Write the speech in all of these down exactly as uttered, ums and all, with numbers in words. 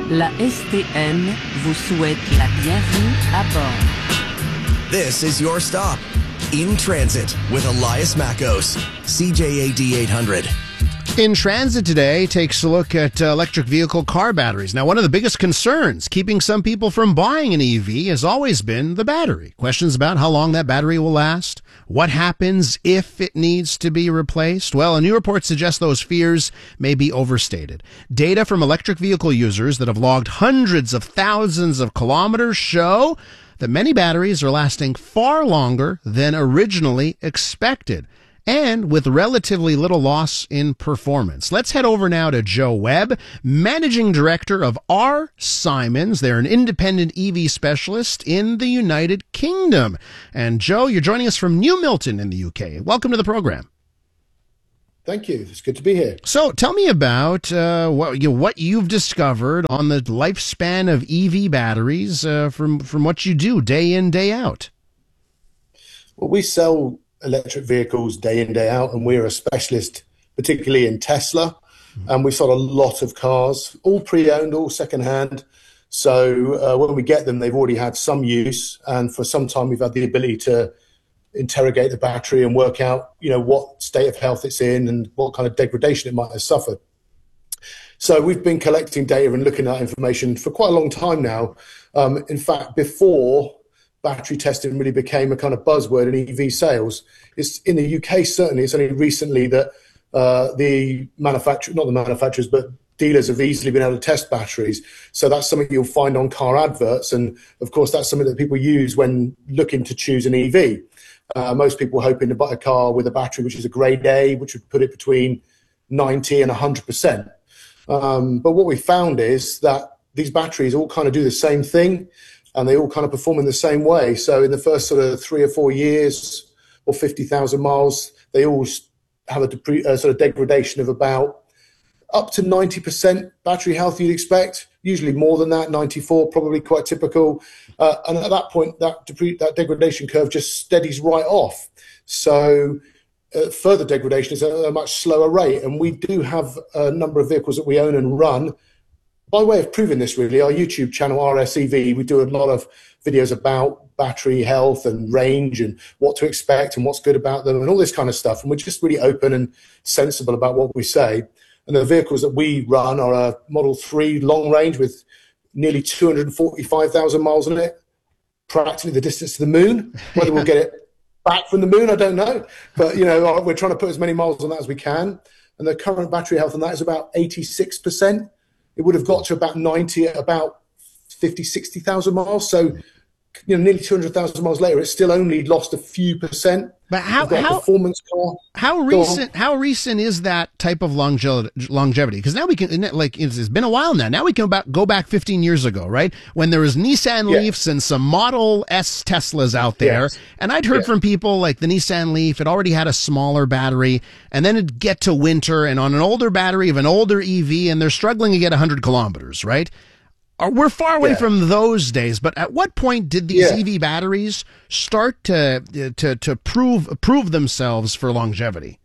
La S T M vous souhaite la bienvenue à bord. This is your stop. In Transit with Elias Mackos, C J A D eight hundred. In Transit today takes a look at uh, electric vehicle car batteries. Now, one of the biggest concerns keeping some people from buying an E V has always been the battery. Questions about how long that battery will last, what happens if it needs to be replaced. Well, a new report suggests those fears may be overstated. Data from electric vehicle users that have logged hundreds of thousands of kilometers show that many batteries are lasting far longer than originally expected, and with relatively little loss in performance. Let's head over now to Joe Webb, Managing Director of R. Simons. They're an independent E V specialist in the United Kingdom. And Joe, you're joining us from New Milton in the U K. Welcome to the program. Thank you. It's good to be here. So tell me about uh, what, you know, what you've discovered on the lifespan of E V batteries uh, from, from what you do day in, day out. Well, we sell electric vehicles day in, day out, and we're a specialist, particularly in Tesla. Mm-hmm. And we sold a lot of cars, all pre-owned, all second-hand. So uh, when we get them, they've already had some use. And for some time, we've had the ability to interrogate the battery and work out, you know, what state of health it's in and what kind of degradation it might have suffered. So we've been collecting data and looking at information for quite a long time now. Um, in fact, before battery testing really became a kind of buzzword in E V sales, it's in the U K, certainly, it's only recently that uh, the manufacturer, not the manufacturers, but dealers have easily been able to test batteries. So that's something you'll find on car adverts. And of course, that's something that people use when looking to choose an E V. Uh, most people are hoping to buy a car with a battery which is a grade A, which would put it between ninety and one hundred percent. Um, but what we found is that these batteries all kind of do the same thing, and they all kind of perform in the same way. So in the first sort of three or four years or fifty thousand miles, they all have a, depre- a sort of degradation of about up to ninety percent battery health you'd expect, usually more than that, ninety-four, probably quite typical. Uh, and at that point, that, depre- that degradation curve just steadies right off. So uh, further degradation is at a much slower rate. And we do have a number of vehicles that we own and run. By way of proving this, really, our YouTube channel, R S E V, we do a lot of videos about battery health and range and what to expect and what's good about them and all this kind of stuff. And we're just really open and sensible about what we say. And the vehicles that we run are a Model three long range with nearly two hundred forty-five thousand miles on it, practically the distance to the moon. Whether we'll get it back from the moon, I don't know. But, you know, we're trying to put as many miles on that as we can. And the current battery health on that is about eighty-six percent. It would have got to about ninety at about fifty, sixty thousand miles. So, you know, nearly two hundred thousand miles later, it's still only lost a few percent. But how how performance car. How recent how recent is that type of longevity? Longevity, because now we can, like, it's been a while now. Now we can about go back fifteen years ago, right, when there was Nissan Yeah. Leafs and some Model S Teslas out there, Yes. and I'd heard Yeah. from people like the Nissan Leaf. It already had a smaller battery, and then it'd get to winter, and on an older battery of an older E V, and they're struggling to get one hundred kilometers, right? Uh, We're far away Yeah. from those days, but at what point did these Yeah. E V batteries start to to to prove prove themselves for longevity?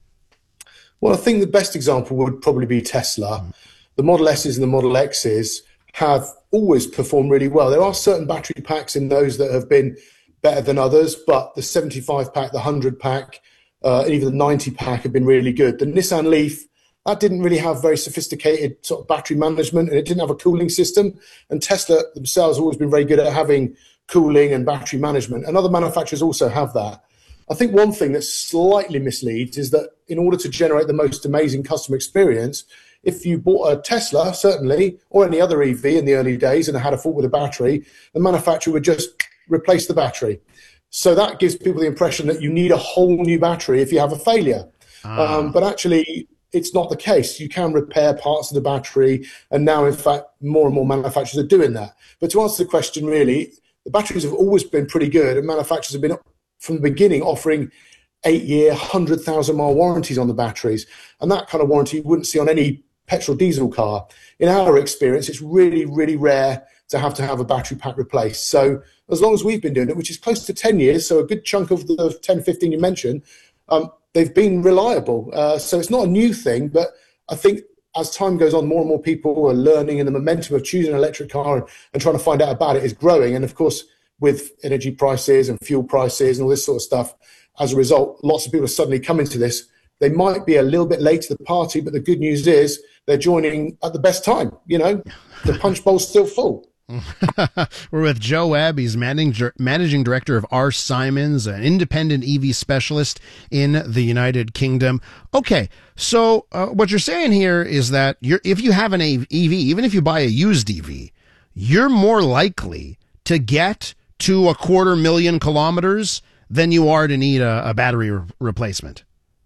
Well, I think the best example would probably be Tesla. The Model S's and the Model X's have always performed really well. There are certain battery packs in those that have been better than others, but the seventy-five pack, the one hundred pack, uh, and even the ninety pack have been really good. The Nissan Leaf, that didn't really have very sophisticated sort of battery management, and it didn't have a cooling system. And Tesla themselves have always been very good at having cooling and battery management, and other manufacturers also have that. I think one thing that slightly misleads is that in order to generate the most amazing customer experience, if you bought a Tesla, certainly, or any other E V in the early days and had a fault with a battery, the manufacturer would just replace the battery. So that gives people the impression that you need a whole new battery if you have a failure. Ah. Um, but actually, it's not the case. You can repair parts of the battery, and now, in fact, more and more manufacturers are doing that. But to answer the question, really, the batteries have always been pretty good, and manufacturers have been, from the beginning, offering eight-year, one hundred thousand mile warranties on the batteries. And that kind of warranty you wouldn't see on any petrol diesel car. In our experience, it's really, really rare to have to have a battery pack replaced. So as long as we've been doing it, which is close to ten years, so a good chunk of the ten, fifteen you mentioned, um, they've been reliable. Uh, so it's not a new thing, but I think as time goes on, more and more people are learning, and the momentum of choosing an electric car and, and trying to find out about it is growing. And of course, with energy prices and fuel prices and all this sort of stuff, as a result, lots of people are suddenly coming to this. They might be a little bit late to the party, but the good news is they're joining at the best time. You know, the punch bowl's still full. We're with Joe Webb. He's managing, managing director of R. Simons, an independent E V specialist in the United Kingdom. Okay, so uh, what you're saying here is that you're, if you have an E V, even if you buy a used E V, you're more likely to get to a quarter million kilometers than you are to need a, a battery re- replacement.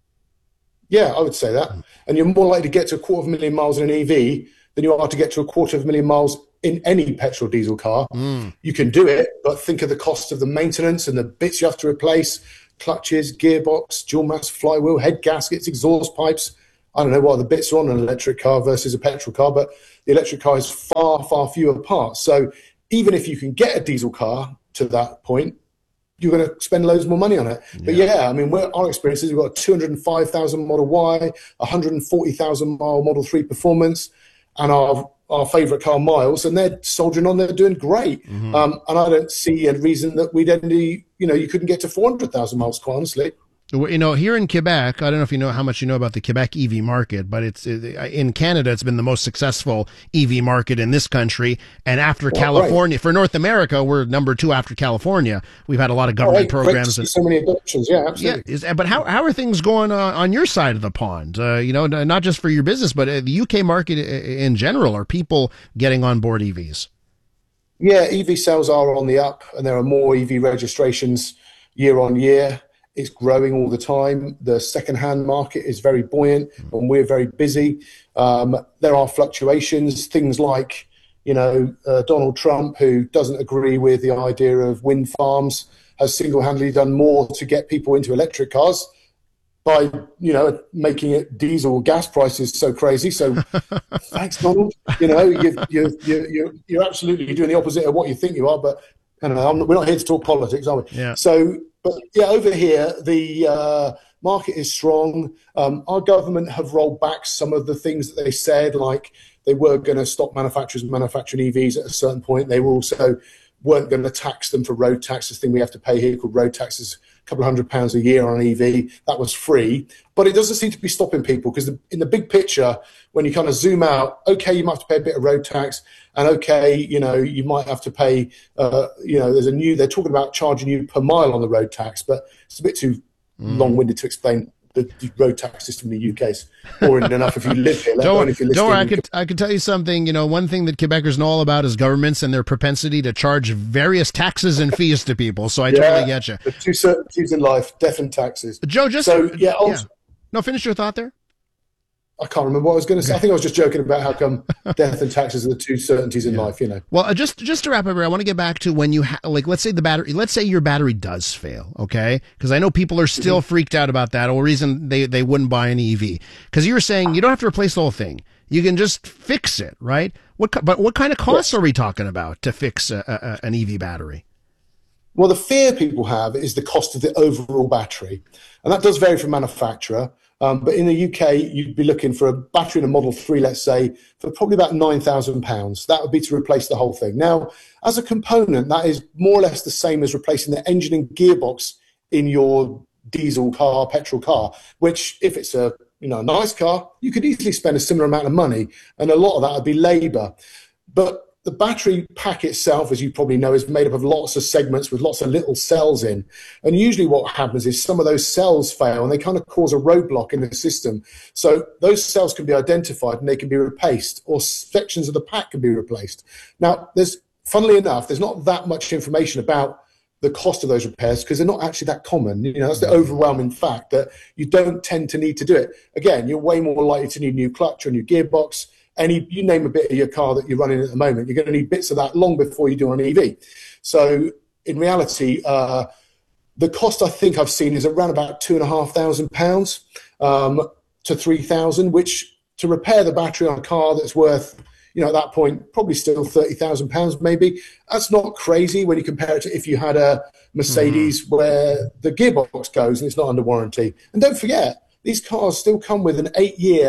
Yeah, I would say that. And you're more likely to get to a quarter of a million miles in an E V than you are to get to a quarter of a million miles in any petrol diesel car. Mm. You can do it, but think of the cost of the maintenance and the bits you have to replace: clutches, gearbox, dual mass flywheel, head gaskets, exhaust pipes. I don't know what the bits are on an electric car versus a petrol car, but the electric car is far, far fewer parts. So even if you can get a diesel car to that point, you're going to spend loads more money on it. Yeah. But yeah, I mean, we're, our experiences, we've got a two hundred five thousand Model Y, one hundred forty thousand mile Model three Performance, and our our favourite car, Miles, and they're soldiering on. They're doing great. Mm-hmm. Um, and I don't see a reason that we'd only, you know, you couldn't get to four hundred thousand miles, quite honestly. You know, here in Quebec, I don't know if you know how much you know about the Quebec E V market, but it's in Canada, it's been the most successful E V market in this country. And after oh, California, right. for North America, we're number two after California. We've had a lot of government oh, right. programs. And, so many adoptions, yeah, absolutely. Yeah, is, but how how are things going uh, on your side of the pond? Uh, you know, not just for your business, but the U K market in general. Are people getting on board E Vs? Yeah, E V sales are on the up, and there are more E V registrations year on year. It's growing all the time. The second-hand market is very buoyant, and we're very busy. Um, there are fluctuations, things like, you know, uh, Donald Trump, who doesn't agree with the idea of wind farms, has single-handedly done more to get people into electric cars by, you know, making it diesel gas prices so crazy. So thanks, Donald. You know, you've, you've, you're, you're absolutely doing the opposite of what you think you are, but I don't know, I'm, we're not here to talk politics, are we? Yeah. So, but yeah, over here, the uh, market is strong. Um, our government have rolled back some of the things that they said, like they were going to stop manufacturers manufacturing E Vs at a certain point. They were also weren't going to tax them for road tax, this thing we have to pay here called road taxes, a couple of hundred pounds a year on an E V. That was free. But it doesn't seem to be stopping people, because in the big picture, when you kind of zoom out, okay, you might have to pay a bit of road tax, and okay, you know, you might have to pay, uh, you know, there's a new, they're talking about charging you per mile on the road tax, but it's a bit too mm. long-winded to explain the, the road tax system in the U K is boring enough if you live here. Don't, if you're don't worry, I could, I could tell you something. You know, one thing that Quebecers know all about is governments and their propensity to charge various taxes and fees to people. So I yeah, totally get you. The two certainties in life, death and taxes. Joe, just so yeah, yeah. No, finish your thought there. I can't remember what I was going to say. I think I was just joking about how come death and taxes are the two certainties in yeah. life, you know. Well, uh, just just to wrap up here, I want to get back to when you, ha- like, let's say the battery, let's say your battery does fail, okay? Because I know people are still mm-hmm. freaked out about that, or reason they, they wouldn't buy an E V. Because you were saying you don't have to replace the whole thing. You can just fix it, right? What But what kind of costs yes. are we talking about to fix a, a, an E V battery? Well, the fear people have is the cost of the overall battery. And that does vary from manufacturer. Um, but in the U K, you'd be looking for a battery in a Model three, let's say, for probably about nine thousand pounds. That would be to replace the whole thing. Now, as a component, that is more or less the same as replacing the engine and gearbox in your diesel car, petrol car, which if it's a you know a nice car, you could easily spend a similar amount of money. And a lot of that would be labour. But the battery pack itself, as you probably know, is made up of lots of segments with lots of little cells in. And usually what happens is some of those cells fail and they kind of cause a roadblock in the system. So those cells can be identified and they can be replaced, or sections of the pack can be replaced. Now, there's, funnily enough, there's not that much information about the cost of those repairs because they're not actually that common. You know, that's the overwhelming fact that you don't tend to need to do it. Again, you're way more likely to need a new clutch or a new gearbox. Any, you name a bit of your car that you're running at the moment, you're going to need bits of that long before you do an E V. So in reality, uh, the cost I think I've seen is around about two and a half thousand pounds um, to three thousand, which to repair the battery on a car that's worth, you know, at that point, probably still thirty thousand pounds maybe. That's not crazy when you compare it to if you had a Mercedes mm-hmm. where the gearbox goes and it's not under warranty. And don't forget, these cars still come with an eight year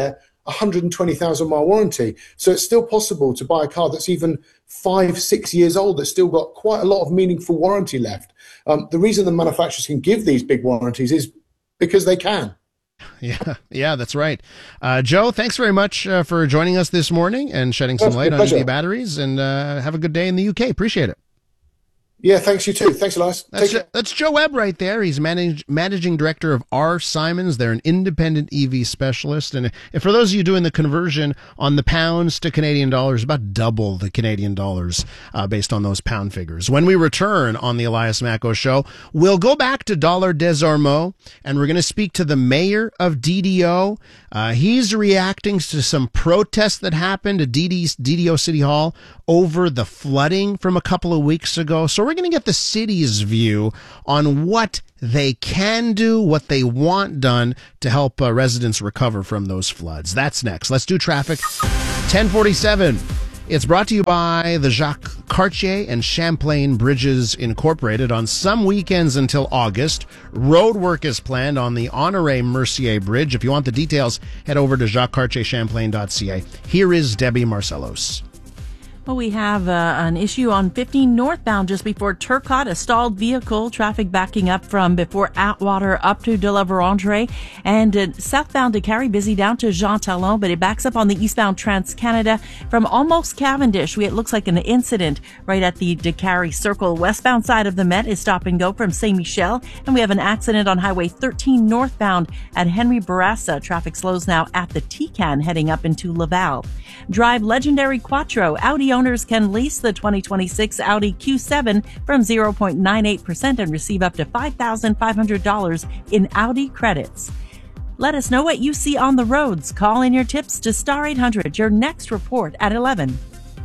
one hundred twenty thousand mile warranty. So it's still possible to buy a car that's even five, six years old that's still got quite a lot of meaningful warranty left. Um, the reason the manufacturers can give these big warranties is because they can. Yeah, yeah, that's right. Uh, Joe, thanks very much uh, for joining us this morning and shedding some That's light my on E pleasure. V batteries. And uh, have a good day in the U K. Appreciate it. Yeah, thanks, you too. Thanks, Elias. That's, Take care. that's Joe Webb right there. He's manage, managing director of R. Simons. They're an independent E V specialist. And, and for those of you doing the conversion on the pounds to Canadian dollars, about double the Canadian dollars uh, based on those pound figures. When we return on the Elias Macko Show, we'll go back to Dollar des Ormeaux, and we're going to speak to the mayor of D D O. Uh, he's reacting to some protests that happened at D D O City Hall over the flooding from a couple of weeks ago. So we're going to get the city's view on what they can do, what they want done to help uh, residents recover from those floods. That's next. Let's do traffic. ten forty-seven. It's brought to you by the Jacques Cartier and Champlain Bridges Incorporated. On some weekends until August, road work is planned on the Honoré Mercier Bridge. If you want the details, head over to jacques cartier champlain dot c a. Here is Debbie Marcellos. Well, we have uh, an issue on fifteen northbound just before Turcotte, a stalled vehicle, traffic backing up from before Atwater up to De La Vérendrye, and uh, southbound to Carrie, busy down to Jean Talon, but it backs up on the eastbound Trans-Canada from almost Cavendish. We, it looks like an incident right at the De Carrie Circle. Westbound side of the Met is stop and go from Saint-Michel, and we have an accident on Highway thirteen northbound at Henry Bourassa. Traffic slows now at the T-Can heading up into Laval. Drive legendary Quattro. Audi owners can lease the twenty twenty-six Audi Q seven from zero point nine eight percent and receive up to five thousand five hundred dollars in Audi credits. Let us know what you see on the roads. Call in your tips to Star eight hundred. Your next report at eleven.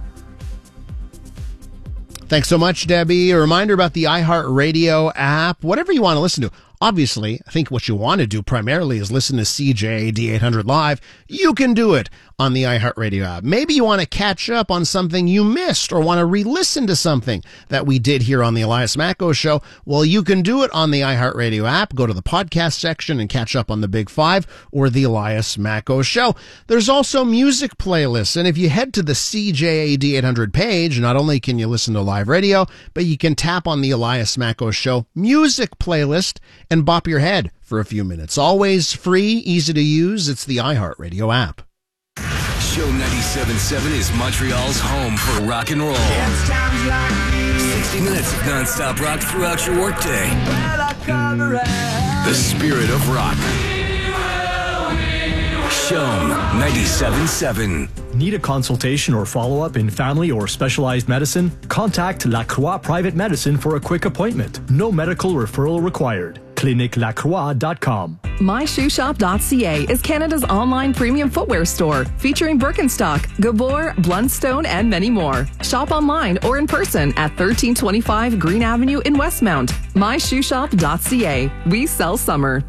Thanks so much, Debbie. A reminder about the iHeartRadio app. Whatever you want to listen to. Obviously, I think what you want to do primarily is listen to C J A D eight hundred Live. You can do it on the iHeartRadio app. Maybe you want to catch up on something you missed or want to re-listen to something that we did here on the Elias Macko Show. Well, you can do it on the iHeartRadio app. Go to the podcast section and catch up on the Big Five or the Elias Macko Show. There's also music playlists. And if you head to the C J A D eight hundred page, not only can you listen to live radio, but you can tap on the Elias Macko Show music playlist and bop your head for a few minutes. Always free, easy to use. It's the iHeartRadio app. Show ninety-seven point seven is Montreal's home for rock and roll. sixty minutes of non-stop rock throughout your workday. The spirit of rock. Show ninety-seven point seven. Need a consultation or follow-up in family or specialized medicine? Contact La Croix Private Medicine for a quick appointment. No medical referral required. clinic lacroix dot com. my shoe shop dot c a is Canada's online premium footwear store featuring Birkenstock, Gabor, Blundstone, and many more. Shop online or in person at thirteen twenty-five Green Avenue in Westmount. my shoe shop dot c a. We sell summer.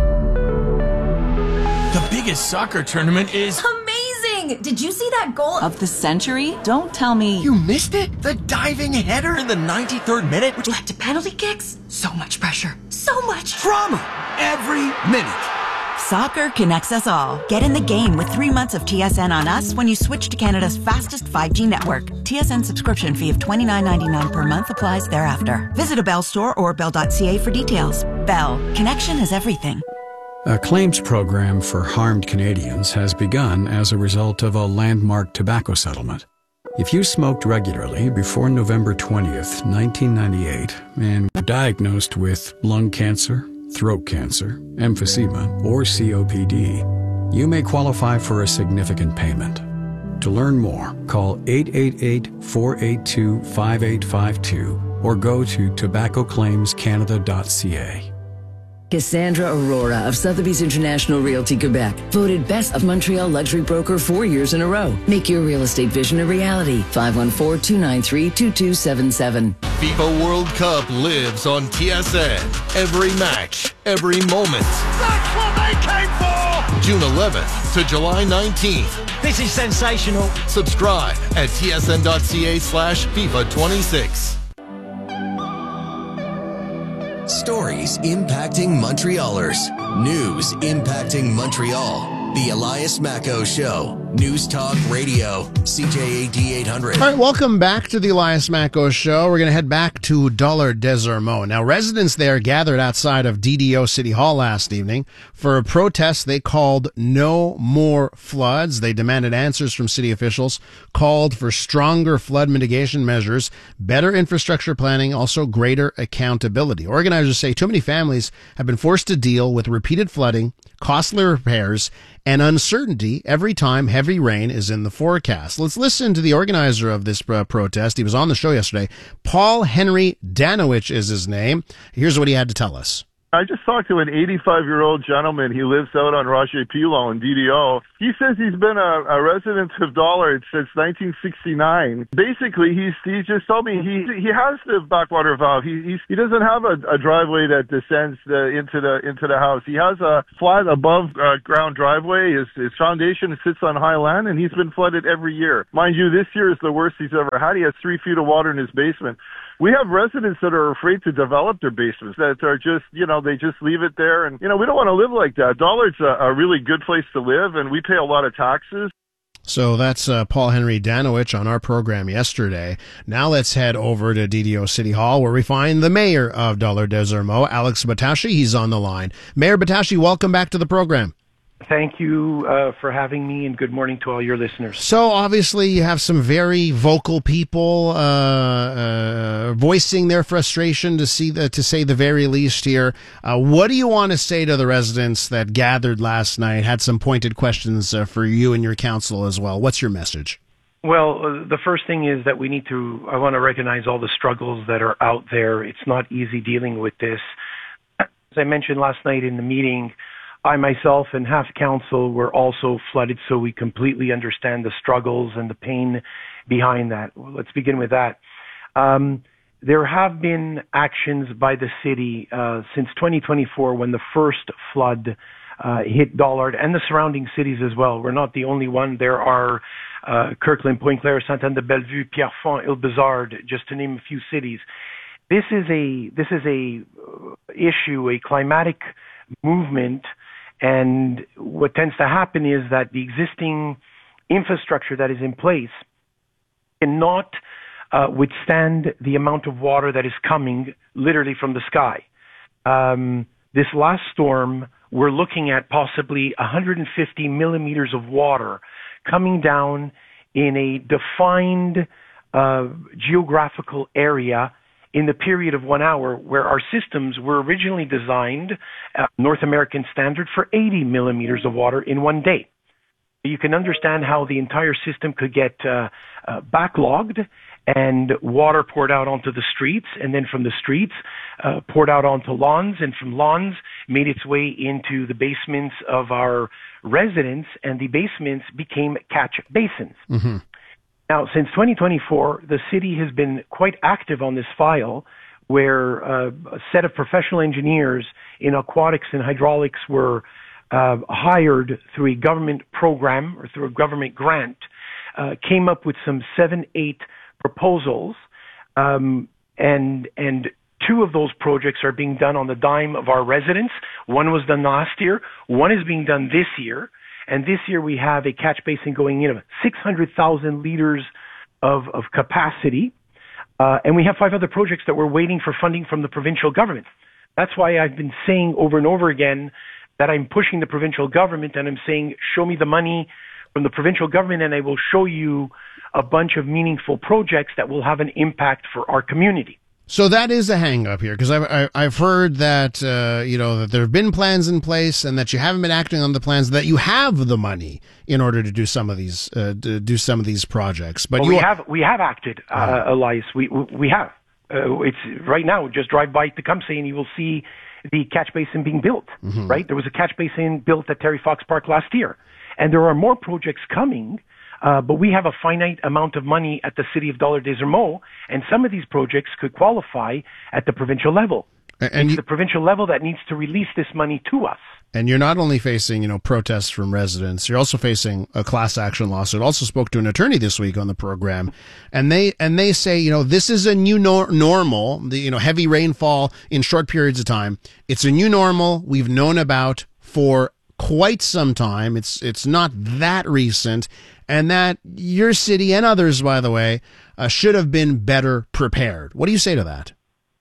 The biggest soccer tournament is amazing! Did you see that goal of the century? Don't tell me you missed it. The diving header in the ninety-third minute, which led to penalty kicks. So much pressure, so much drama every minute. Soccer connects us all. Get in the game with three months of T S N on us when you switch to Canada's fastest five G network. T S N subscription fee of twenty-nine ninety-nine per month applies thereafter. Visit a Bell store or bell dot c a for details. Bell. Connection is everything. A claims program for harmed Canadians has begun as a result of a landmark tobacco settlement. If you smoked regularly before November twentieth, nineteen ninety-eight, and were diagnosed with lung cancer, throat cancer, emphysema, or C O P D, you may qualify for a significant payment. To learn more, call eight eight eight, four eight two, five eight five two or go to tobacco claims canada dot c a. Cassandra Aurora of Sotheby's International Realty Quebec, voted Best of Montreal Luxury Broker four years in a row. Make your real estate vision a reality. five one four, two nine three, two two seven seven. FIFA World Cup lives on T S N. Every match, every moment. That's what they came for! June eleventh to July nineteenth. This is sensational. Subscribe at T S N dot c a slash FIFA twenty-six. Stories impacting Montrealers. News impacting Montreal. The Elias Macco Show. News Talk Radio. C J A D eight hundred. All right, welcome back to the Elias Macco Show. We're going to head back to Dollard-des-Ormeaux. Now, residents there gathered outside of D D O City Hall last evening for a protest they called No More Floods. They demanded answers from city officials, called for stronger flood mitigation measures, better infrastructure planning, also greater accountability. Organizers say too many families have been forced to deal with repeated flooding, costly repairs, and uncertainty every time heavy rain is in the forecast. Let's listen to the organizer of this uh, protest. He was on the show yesterday. Paul Henry Danowich is his name. Here's what he had to tell us. I just talked to an eighty-five-year-old gentleman. He lives out on Roger Pilon in D D O. He says he's been a, a resident of Dollard since nineteen sixty-nine. Basically, he's he just told me he he has the backwater valve. He he's, he doesn't have a, a driveway that descends the, into the into the house. He has a flat above uh, ground driveway. His his foundation sits on high land, and he's been flooded every year. Mind you, this year is the worst he's ever had. He has three feet of water in his basement. We have residents that are afraid to develop their basements, that are just, you know, they just leave it there. And, you know, we don't want to live like that. Dollard's a, a really good place to live, and we pay a lot of taxes. So that's uh, Paul Henry Danowich on our program yesterday. Now let's head over to D D O City Hall, where we find the mayor of Dollard-des-Ormeaux, Alex Batashi. He's on the line. Mayor Batashi, welcome back to the program. Thank you uh, for having me, and good morning to all your listeners. So obviously you have some very vocal people uh, uh, voicing their frustration, to see the, to say the very least here. Uh, what do you want to say to the residents that gathered last night, had some pointed questions uh, for you and your council as well? What's your message? Well, uh, the first thing is that we need to, I want to recognize all the struggles that are out there. It's not easy dealing with this. As I mentioned last night in the meeting, I myself and half council were also flooded, so we completely understand the struggles and the pain behind that. Well, let's begin with that. Um, there have been actions by the city uh, since twenty twenty-four, when the first flood uh, hit Dollard and the surrounding cities as well. We're not the only one. There are uh, Kirkland, Pointe-Claire, Sainte-Anne-de-Bellevue, Pierrefonds, Île-Bizarre, just to name a few cities. This is a this is a issue, a climatic movement. And what tends to happen is that the existing infrastructure that is in place cannot uh, withstand the amount of water that is coming literally from the sky. Um, this last storm, we're looking at possibly one hundred fifty millimeters of water coming down in a defined uh, geographical area in the period of one hour, where our systems were originally designed, uh, North American standard, for eighty millimeters of water in one day. You can understand how the entire system could get uh, uh, backlogged and water poured out onto the streets, and then from the streets uh, poured out onto lawns, and from lawns made its way into the basements of our residents, and the basements became catch basins. Mm-hmm. Now, since twenty twenty-four, the city has been quite active on this file, where uh, a set of professional engineers in aquatics and hydraulics were uh, hired through a government program or through a government grant, uh, came up with some seven, eight proposals, um, and and two of those projects are being done on the dime of our residents. One was done last year. One is being done this year. And this year we have a catch basin going in of six hundred thousand liters of, of capacity. Uh, and we have five other projects that we're waiting for funding from the provincial government. That's why I've been saying over and over again that I'm pushing the provincial government, and I'm saying, show me the money from the provincial government and I will show you a bunch of meaningful projects that will have an impact for our community. So that is a hang-up here, because I've, I've heard that, uh, you know, that there have been plans in place and that you haven't been acting on the plans, that you have the money in order to do some of these, uh, to do some of these projects. But well, you we have, we have acted, uh, uh, Elias. We, we have. Uh, it's right now, just drive by Tecumseh and you will see the catch basin being built, mm-hmm. right? There was a catch basin built at Terry Fox Park last year. And there are more projects coming. Uh, but we have a finite amount of money at the city of Dollard-des-Ormeaux, and some of these projects could qualify at the provincial level. And it's you, the provincial level that needs to release this money to us. And you're not only facing, you know, protests from residents, you're also facing a class action lawsuit. Also spoke to an attorney this week on the program, and they and they say, you know, this is a new nor- normal. The you know heavy rainfall in short periods of time. It's a new normal we've known about for quite some time. It's it's not that recent, and that your city and others, by the way, uh, should have been better prepared. What do you say to that?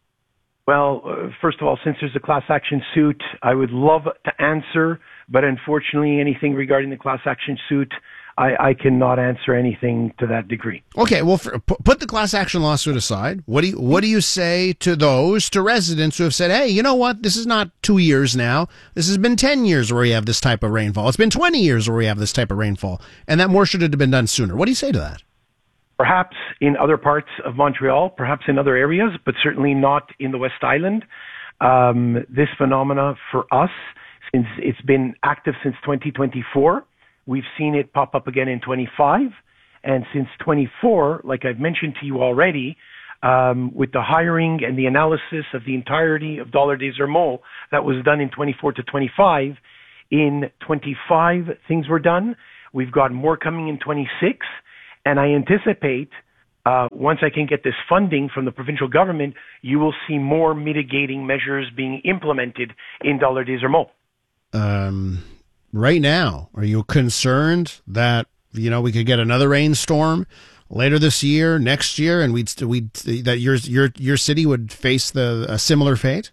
Well, uh, first of all, since there's a class action suit, I would love to answer, but unfortunately, anything regarding the class action suit, I, I cannot answer anything to that degree. Okay, well, for, put the class action lawsuit aside. What do you what do you say to those, to residents who have said, hey, you know what, this is not two years now. This has been ten years where we have this type of rainfall. It's been twenty years where we have this type of rainfall, and that more should have been done sooner. What do you say to that? Perhaps in other parts of Montreal, perhaps in other areas, but certainly not in the West Island. Um, this phenomena for us, since it's been active since twenty twenty-four, we've seen it pop up again in twenty-five. And since twenty-four, like I've mentioned to you already, um, with the hiring and the analysis of the entirety of Dollar des Ormeaux that was done in twenty-four to twenty-five, in twenty-five things were done. We've got more coming in twenty-six. And I anticipate, uh, once I can get this funding from the provincial government, you will see more mitigating measures being implemented in Dollar des Ormeaux. Um, right now, are you concerned that, you know, we could get another rainstorm later this year, next year, and we'd we'd that your your your city would face the a similar fate?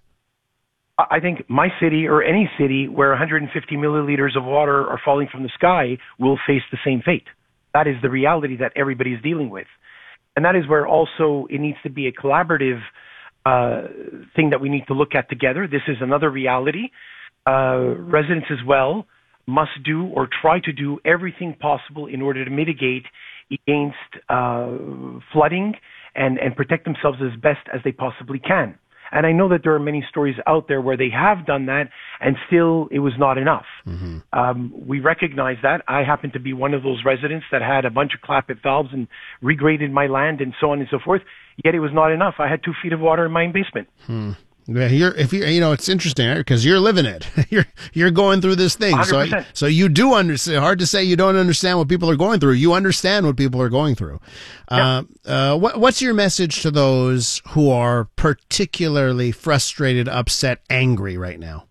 I think my city or any city where one hundred fifty milliliters of water are falling from the sky will face the same fate. That is the reality that everybody is dealing with. And that is where also it needs to be a collaborative uh, thing that we need to look at together. This is another reality. Uh, residents as well must do or try to do everything possible in order to mitigate against uh, flooding and, and protect themselves as best as they possibly can. And I know that there are many stories out there where they have done that and still it was not enough. Mm-hmm. Um, we recognize that. I happen to be one of those residents that had a bunch of clappet valves and regraded my land and so on and so forth. Yet it was not enough. I had two feet of water in my basement. Hmm. Yeah, you're, if you you know, it's interesting because you're living it. you're you're going through this thing, one hundred percent. so so you do understand. Hard to say you don't understand what people are going through. You understand what people are going through. Yeah. Uh, uh, what what's your message to those who are particularly frustrated, upset, angry right now?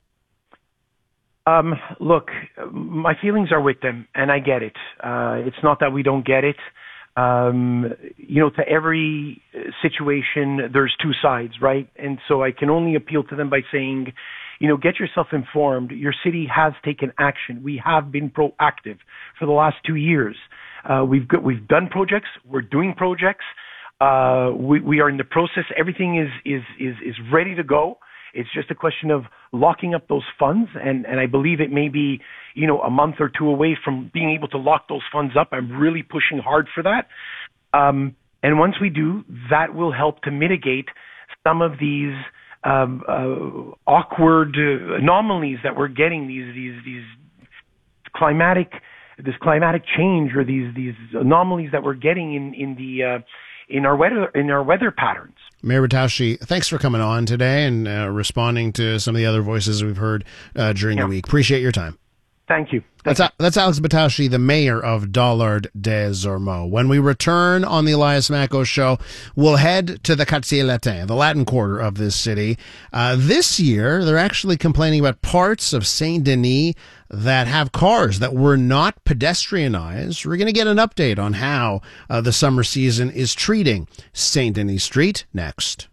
Um, look, my feelings are with them, and I get it. Uh, it's not that we don't get it. Um, you know, to every situation, there's two sides, right? And so I can only appeal to them by saying, you know, get yourself informed. Your city has taken action. We have been proactive for the last two years. Uh, we've got, we've done projects. We're doing projects. Uh, we, we are in the process. Everything is, is, is, is ready to go. It's just a question of locking up those funds, and, and I believe it may be, you know, a month or two away from being able to lock those funds up. I'm really pushing hard for that. Um, and once we do, that will help to mitigate some of these um, uh, awkward uh, anomalies that we're getting, these these these climatic this climatic change or these these anomalies that we're getting in in the uh, in our weather in our weather patterns. Mayor Batoshi, thanks for coming on today and uh, responding to some of the other voices we've heard uh, during yeah. the week. Appreciate your time. Thank you. Thank that's, you. That's Alex Batoshi, the mayor of Dollard des Ormeaux. When we return on the Elias Macko Show, we'll head to the Quartier Latin, the Latin quarter of this city. Uh, this year, they're actually complaining about parts of Saint Denis that have cars that were not pedestrianized. We're going to get an update on how uh, the summer season is treating Saint Denis Street next.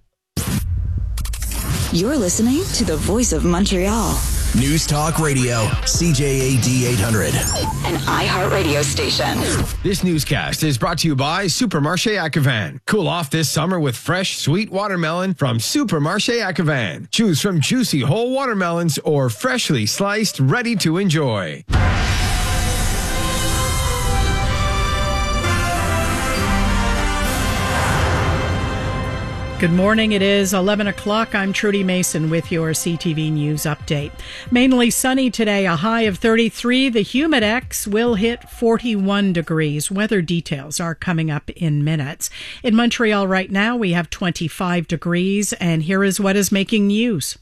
You're listening to the Voice of Montreal. News Talk Radio, C J A D eight hundred. An iHeartRadio station. This newscast is brought to you by Supermarché Acquevan. Cool off this summer with fresh, sweet watermelon from Supermarché Acquevan. Choose from juicy whole watermelons or freshly sliced, ready to enjoy. Good morning. It is eleven o'clock. I'm Trudy Mason with your C T V News update. Mainly sunny today, a high of thirty-three. The Humidex will hit forty-one degrees. Weather details are coming up in minutes. In Montreal right now, we have twenty-five degrees, and here is what is making news.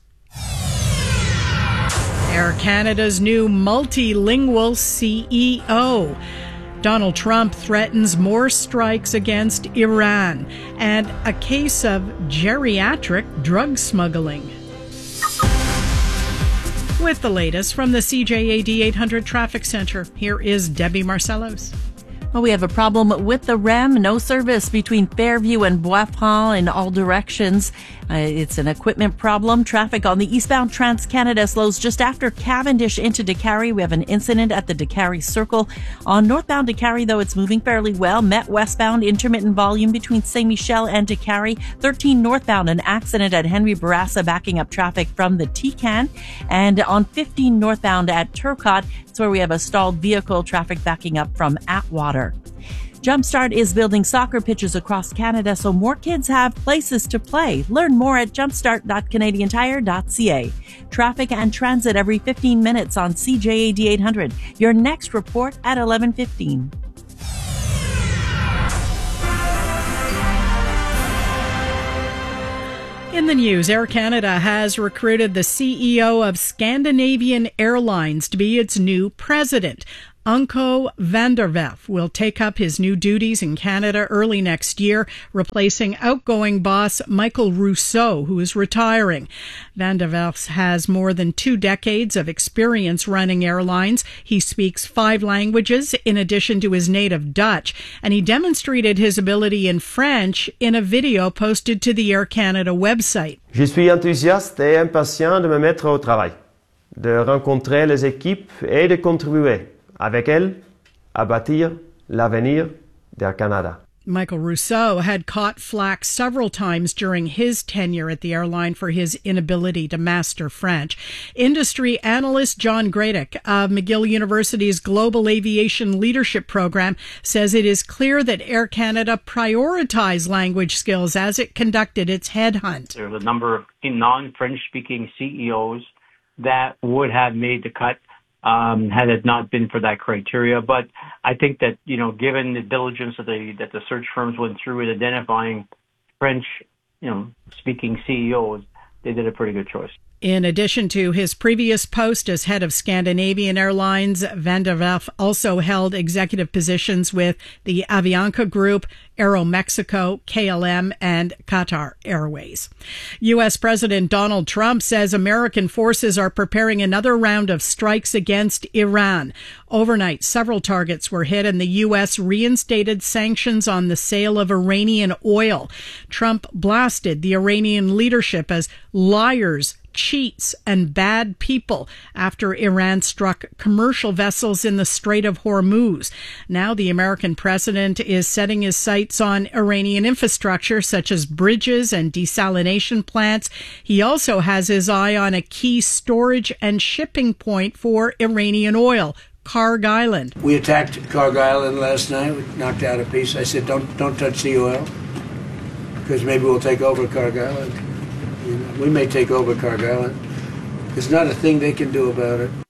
Air Canada's new multilingual C E O. Donald Trump threatens more strikes against Iran, and a case of geriatric drug smuggling. With the latest from the C J A D eight hundred Traffic Center, here is Debbie Marcellos. Well, we have a problem with the R E M. No service between Fairview and Bois-Franc in all directions. Uh, it's an equipment problem. Traffic on the eastbound Trans-Canada slows just after Cavendish into Décarie. We have an incident at the Décarie Circle. On northbound Décarie, though, it's moving fairly well. Met westbound, intermittent volume between Saint-Michel and Décarie. thirteen northbound, an accident at Henry Bourassa backing up traffic from the T-Can. And on fifteen northbound at Turcotte, it's where we have a stalled vehicle, traffic backing up from Atwater. Jumpstart is building soccer pitches across Canada so more kids have places to play. Learn more at jumpstart dot canadian tire dot c a. Traffic and transit every fifteen minutes on C J A D eight hundred. Your next report at eleven fifteen. In the news, Air Canada has recruited the C E O of Scandinavian Airlines to be its new president. Anko van der Werf will take up his new duties in Canada early next year, replacing outgoing boss Michael Rousseau, who is retiring. Van der Werf has more than two decades of experience running airlines. He speaks five languages in addition to his native Dutch, and he demonstrated his ability in French in a video posted to the Air Canada website. Je suis enthousiaste et impatient de me mettre au travail, de rencontrer les équipes et de contribuer avec elle, à bâtir l'avenir d'Air Canada. Michael Rousseau had caught flack several times during his tenure at the airline for his inability to master French. Industry analyst John Gradick of McGill University's Global Aviation Leadership Program says it is clear that Air Canada prioritized language skills as it conducted its headhunt. There's a number of non-French speaking C E Os that would have made the cut Um, had it not been for that criteria. But I think that, you know, given the diligence that the, that the search firms went through in identifying French, you know, speaking C E Os, they did a pretty good choice. In addition to his previous post as head of Scandinavian Airlines, Van der Werf also held executive positions with the Avianca Group, Aeromexico, K L M, and Qatar Airways. U S. President Donald Trump says American forces are preparing another round of strikes against Iran. Overnight, several targets were hit, and the U S reinstated sanctions on the sale of Iranian oil. Trump blasted the Iranian leadership as liars, cheats, and bad people after Iran struck commercial vessels in the Strait of Hormuz. Now the American president is setting his sights on Iranian infrastructure such as bridges and desalination plants. He also has his eye on a key storage and shipping point for Iranian oil, Kharg Island. We attacked Kharg Island last night. We knocked out a piece. I said, don't don't touch the oil because maybe we'll take over Kharg Island. You know, we may take over Kharg Island. There's not a thing they can do about it.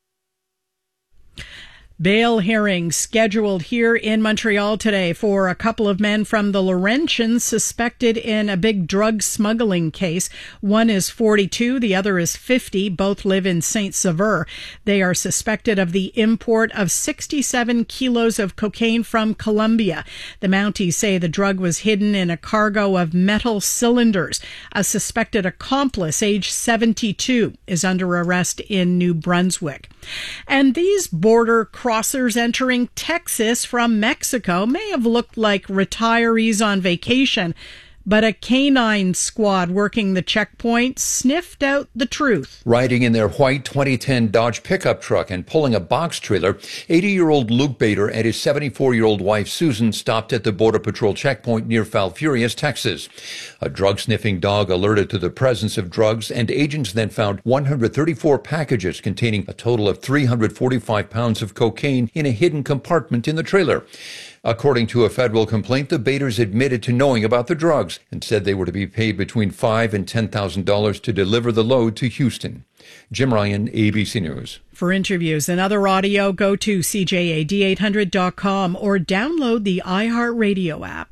Bail hearings scheduled here in Montreal today for a couple of men from the Laurentians suspected in a big drug smuggling case. One is forty-two, the other is fifty. Both live in Saint-Sauveur. They are suspected of the import of sixty-seven kilos of cocaine from Colombia. The Mounties say the drug was hidden in a cargo of metal cylinders. A suspected accomplice, age seventy-two, is under arrest in New Brunswick. And these border crossers entering Texas from Mexico may have looked like retirees on vacation, but a canine squad working the checkpoint sniffed out the truth. Riding in their white twenty ten Dodge pickup truck and pulling a box trailer, eighty-year-old Luke Bader and his seventy-four-year-old wife Susan stopped at the Border Patrol checkpoint near Falfurrias, Texas. A drug-sniffing dog alerted to the presence of drugs, and agents then found one hundred thirty-four packages containing a total of three hundred forty-five pounds of cocaine in a hidden compartment in the trailer. According to a federal complaint, the Baders admitted to knowing about the drugs and said they were to be paid between five thousand dollars and ten thousand dollars to deliver the load to Houston. Jim Ryan, A B C News. For interviews and other audio, go to C J A D eight hundred dot com or download the iHeartRadio app.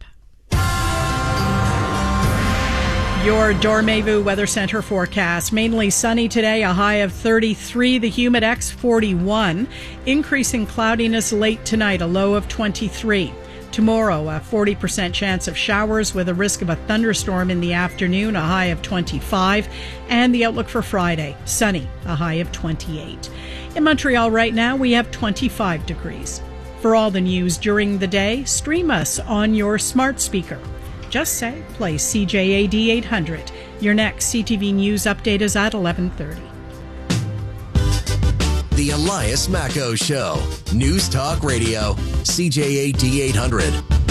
Your Dormevu Weather Center forecast. Mainly sunny today, a high of thirty-three, the Humidex forty-one. Increasing cloudiness late tonight, a low of twenty-three. Tomorrow, a forty percent chance of showers with a risk of a thunderstorm in the afternoon, a high of twenty-five. And the outlook for Friday, sunny, a high of twenty-eight. In Montreal right now, we have twenty-five degrees. For all the news during the day, stream us on your smart speaker. Just say, play C J A D eight hundred. Your next C T V News update is at eleven thirty. The Elias Macko Show. News Talk Radio. C J A D eight hundred.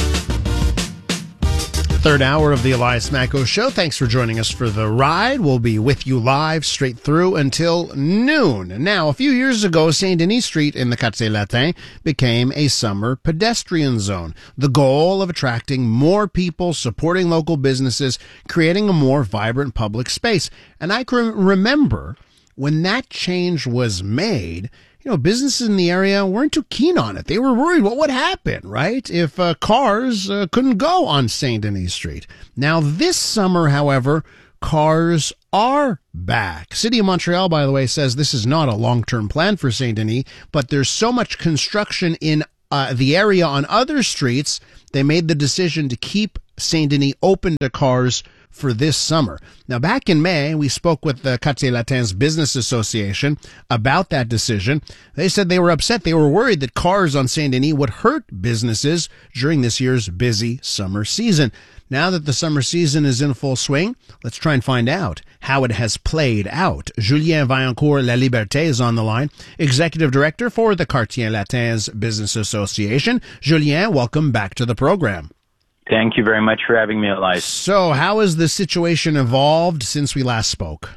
Third hour of the Elias Macko Show. Thanks for joining us for the ride. We'll be with you live straight through until noon. Now, a few years ago, Saint Denis Street in the Quartier Latin became a summer pedestrian zone. The goal of attracting more people, supporting local businesses, creating a more vibrant public space. And I can remember when that change was made, you know, businesses in the area weren't too keen on it. They were worried what would happen, right, if uh, cars uh, couldn't go on Saint Denis Street. Now, this summer, however, cars are back. City of Montreal, by the way, says this is not a long-term plan for Saint Denis, but there's so much construction in uh, the area on other streets, they made the decision to keep Saint Denis open to cars for this summer. Now, back in May, we spoke with the Quartier Latin's Business Association about that decision. They said they were upset. They were worried that cars on Saint Denis would hurt businesses during this year's busy summer season. Now that the summer season is in full swing, let's try and find out how it has played out. Julien Vaillancourt Laliberté is on the line, Executive Director for the Quartier Latin's Business Association. Julien, welcome back to the program. Thank you very much for having me, Elias. So, how has the situation evolved since we last spoke?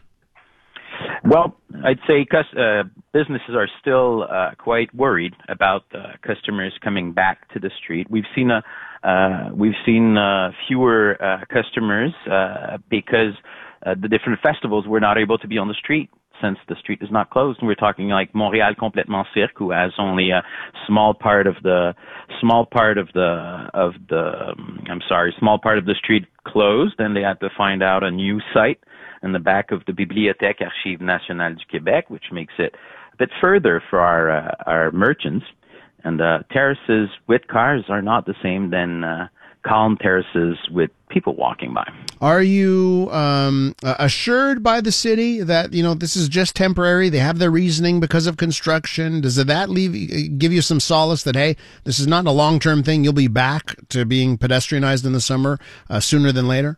Well, I'd say uh, businesses are still uh, quite worried about uh, customers coming back to the street. We've seen a uh, we've seen uh, fewer uh, customers uh, because uh, the different festivals were not able to be on the street since the street is not closed. And we're talking like Montréal Complètement Cirque, who has only a small part of the small part of the of the um, I'm sorry, small part of the street closed, and they had to find out a new site in the back of the Bibliothèque Archives Nationales du Québec, which makes it a bit further for our uh, our merchants. And uh, terraces with cars are not the same than uh, calm terraces with people walking by. Are you um, assured by the city that, you know, this is just temporary? They have their reasoning because of construction. Does that leave give you some solace that, hey, this is not a long-term thing? You'll be back to being pedestrianized in the summer uh, sooner than later?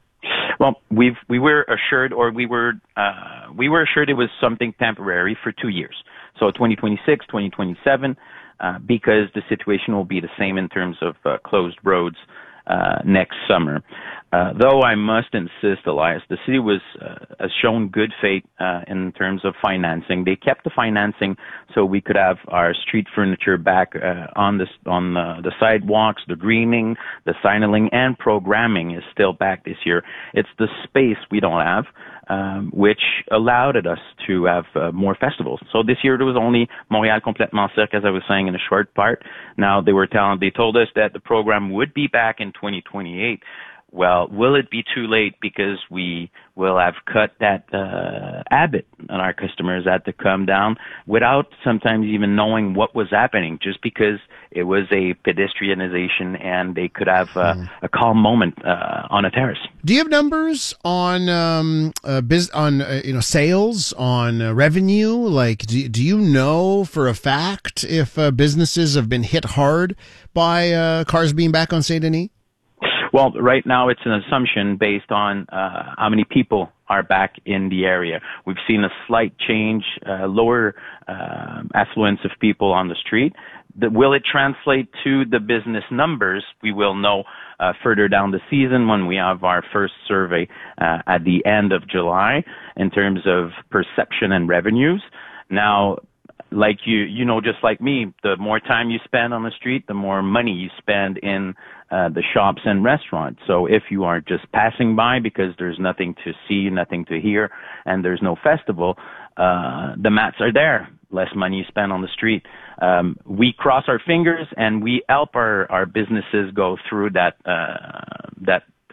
Well, we've we were assured, or we were uh, we were assured it was something temporary for two years. So twenty twenty-six, twenty twenty-seven, uh, because the situation will be the same in terms of uh, closed roads uh, next summer. Uh, though I must insist, Elias, the city was uh, has shown good faith uh, in terms of financing. They kept the financing so we could have our street furniture back uh, on the on the, the sidewalks. The greening, the signaling, and programming is still back this year. It's the space we don't have, um, which allowed us to have uh, more festivals. So this year there was only Montréal Complètement Cirque, as I was saying in a short part. Now they were telling, they told us that the program would be back in twenty twenty-eight. Well, will it be too late because we will have cut that uh, habit on our customers had to come down without sometimes even knowing what was happening, just because it was a pedestrianization and they could have uh, mm. a calm moment uh, on a terrace. Do you have numbers on um, uh, biz- on uh, you know sales, on uh, revenue? Like, do do you know for a fact if uh, businesses have been hit hard by uh, cars being back on Saint Denis? Well, right now it's an assumption based on uh, how many people are back in the area. We've seen a slight change, uh, lower uh, affluence of people on the street. The, will it translate to the business numbers? We will know uh, further down the season when we have our first survey uh, at the end of July in terms of perception and revenues. Now, like you, you know, just like me, the more time you spend on the street, the more money you spend in uh, the shops and restaurants. So if you are just passing by because there's nothing to see, nothing to hear, and there's no festival, uh, the mats are there. Less money you spend on the street. Um, we cross our fingers and we help our, our businesses go through that, uh, that, that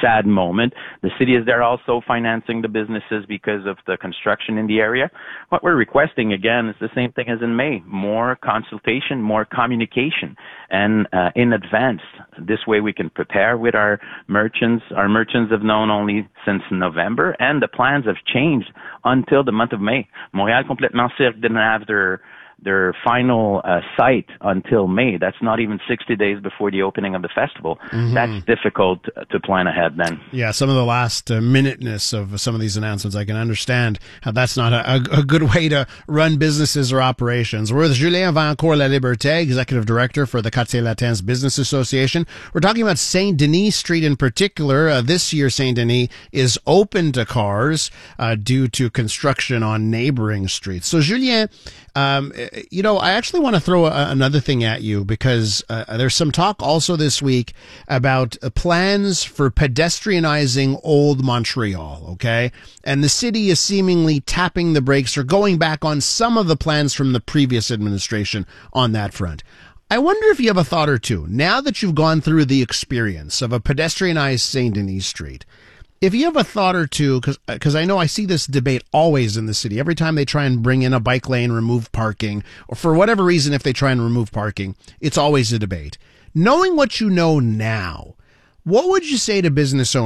sad moment. The city is there also financing the businesses because of the construction in the area. What we're requesting, again, is the same thing as in May, more consultation, more communication, and uh, in advance. This way we can prepare with our merchants. Our merchants have known only since November, and the plans have changed until the month of May. Montréal Complètement Cirque didn't have their their final uh, site until May. That's not even sixty days before the opening of the festival. Mm-hmm. That's difficult to plan ahead then. Yeah, some of the last uh, minuteness of some of these announcements, I can understand how that's not a, a, a good way to run businesses or operations. We're with Julien Vancourt Laliberté, Executive Director for the Quartier Latin's Business Association. We're talking about Saint Denis Street in particular. Uh, this year, Saint Denis is open to cars uh, due to construction on neighboring streets. So, Julien, um, you know, I actually want to throw a, another thing at you because uh, there's some talk also this week about uh, plans for pedestrianizing Old Montreal, okay? And the city is seemingly tapping the brakes or going back on some of the plans from the previous administration on that front. I wonder if you have a thought or two, now that you've gone through the experience of a pedestrianized Saint Denis Street, if you have a thought or two, because because I know I see this debate always in the city. Every time they try and bring in a bike lane, remove parking, or for whatever reason, if they try and remove parking, it's always a debate. Knowing what you know now, what would you say to business owners